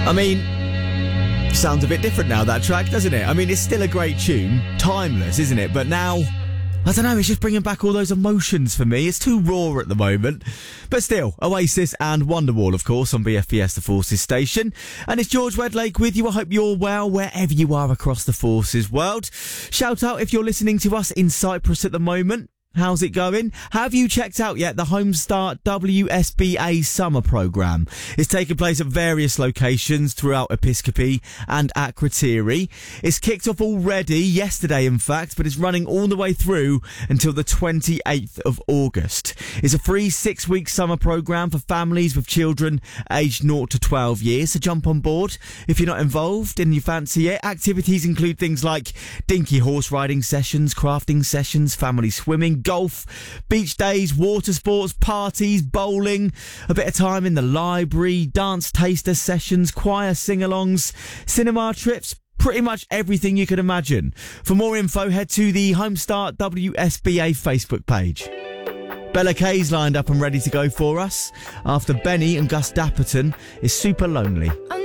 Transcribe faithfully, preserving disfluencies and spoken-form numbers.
I mean, sounds a bit different now, that track, doesn't it? I mean, it's still a great tune, timeless, isn't it? But now, I don't know, it's just bringing back all those emotions for me. It's too raw at the moment. But still, Oasis and Wonderwall, of course, on B F B S The Forces station. And it's George Wedlake with you. I hope you're well wherever you are across the Forces world. Shout out if you're listening to us in Cyprus at the moment. How's it going? Have you checked out yet the Homestart W S B A summer programme? It's taking place at various locations throughout Episcopi and Akrotiri. It's kicked off already, yesterday in fact, but it's running all the way through until the twenty-eighth of August. It's a free six-week summer programme for families with children aged zero to twelve years, so jump on board if you're not involved and you fancy it. Activities include things like dinky horse riding sessions, crafting sessions, family swimming, golf, beach days, water sports, parties, bowling, a bit of time in the library, dance taster sessions, choir sing-alongs, cinema trips, pretty much everything you can imagine. For more info, head to the Homestart W S B A Facebook page. Bella Kay's lined up and ready to go for us after Benny and Gus Dapperton is Super Lonely.